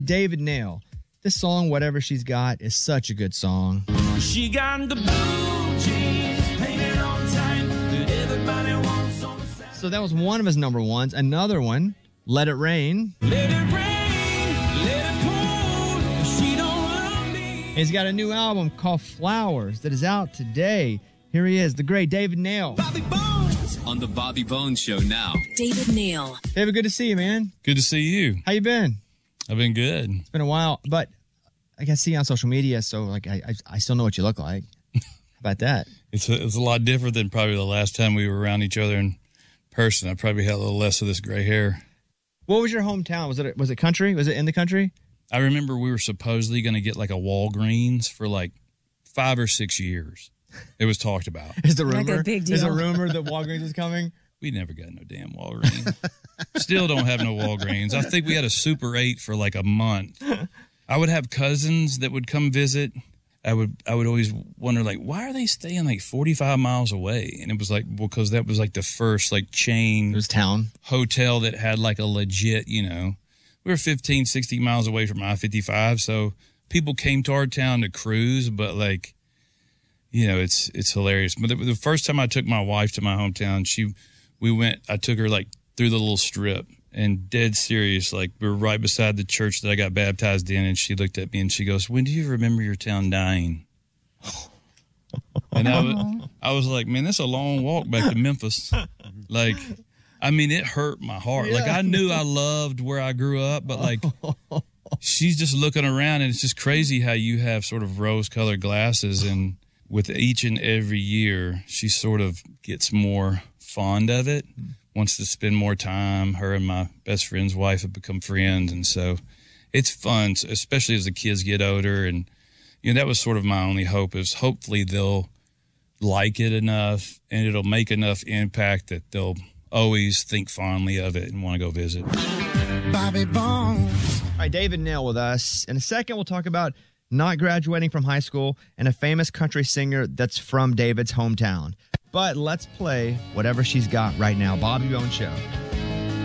David Nail. This song, Whatever She's Got, is such a good song. She got the blue jeans painted on tight that everybody wants on the side. So that was one of his number ones. Another one, Let It Rain. Let it rain, let it pour, she don't love me. He's got a new album called Flowers that is out today. Here he is, the great David Nail. Bobby Bones. On the Bobby Bones Show now. David Nail. David, good to see you, man. Good to see you. How you been? I've been good. It's been a while, but I can see you on social media, so like I still know what you look like. How about that? It's a lot different than probably the last time we were around each other in person. I probably had a little less of this gray hair. What was your hometown? Was it country? Was it in the country? I remember we were supposedly going to get like a Walgreens for like 5 or 6 years. It was talked about. Is the rumor? Like a big deal. Is a rumor that Walgreens is coming? We never got no damn Walgreens. Still don't have no Walgreens. I think we had a Super 8 for like a month. I would have cousins that would come visit. I would always wonder, like, why are they staying like 45 miles away? And it was like, well, because that was like the first like chain It was town. hotel that had like a legit, we were 15, 16 miles away from I-55. So people came to our town to cruise, but like, it's hilarious. But the first time I took my wife to my hometown, I took her like through the little strip, and dead serious, like we were right beside the church that I got baptized in, and she looked at me and she goes, "When do you remember your town dying?" And I was like, man, that's a long walk back to Memphis. Like, I mean, it hurt my heart. Yeah. Like, I knew I loved where I grew up, but like, she's just looking around, and it's just crazy how you have sort of rose-colored glasses, and with each and every year, she sort of gets more fond of it, wants to spend more time. Her and my best friend's wife have become friends, and so it's fun, especially as the kids get older. And that was sort of my only hope, is hopefully they'll like it enough and it'll make enough impact that they'll always think fondly of it and want to go visit. Bobby Bones. All right, David Nail with us. In a second, we'll talk about not graduating from high school and a famous country singer that's from David's hometown. But let's play Whatever She's Got right now. Bobby Bones Show.